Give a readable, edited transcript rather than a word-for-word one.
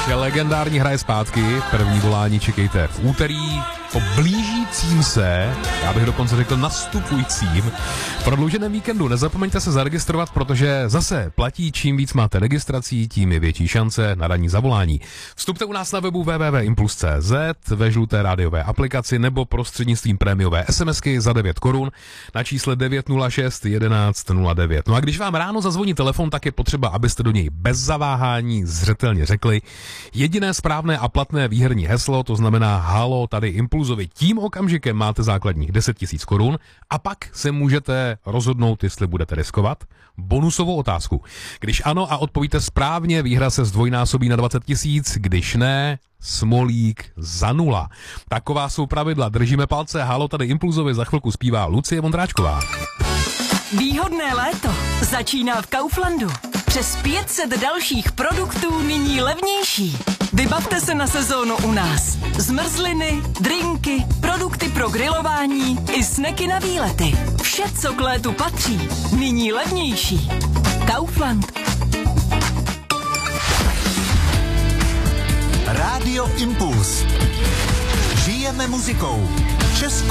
legendární hraje zpátky, první volání čekejte v úterý, po blížícím se, já bych dokonce řekl nastupujícím, prodlouženém víkendu. Nezapomeňte se zaregistrovat, protože zase platí, čím víc máte registrací, tím je větší šance na ranní zavolání. Vstupte u nás na webu www.impuls.cz, ve žluté rádiové aplikaci nebo prostřednictvím prémiové SMSky za 9 korun na čísle 906 11 09. No a když vám ráno zazvoní telefon, tak je potřeba, abyste do něj bez zaváhání zřetelně řekli jediné správné a platné výherní heslo, to znamená halo, tady Impulzovi. Tím okamžikem máte základních 10 000 korun a pak se můžete rozhodnout, jestli budete riskovat bonusovou otázku. Když ano a odpovíte správně, výhra se zdvojnásobí na 20 000, když ne, smolík za 0. Taková jsou pravidla, držíme palce, halo, tady Impulzovi, za chvilku zpívá Lucie Vondráčková. Výhodné léto začíná v Kauflandu. Přes 500 dalších produktů nyní levnější. Vybavte se na sezónu u nás. Zmrzliny, drinky, produkty pro grilování i sneky na výlety. Vše, co k létu patří, nyní levnější. Kaufland. Rádio Impuls. Žijeme muzikou. Českou